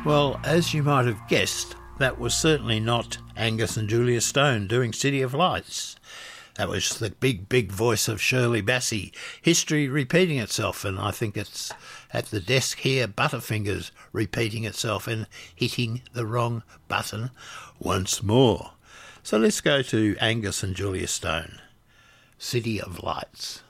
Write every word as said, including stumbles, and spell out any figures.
Well, as you might have guessed, that was certainly not Angus and Julia Stone doing City of Lights. That was the big, big voice of Shirley Bassey. History repeating itself, and I think it's at the desk here, Butterfingers repeating itself and hitting the wrong button once more. So let's go to Angus and Julia Stone, City of Lights.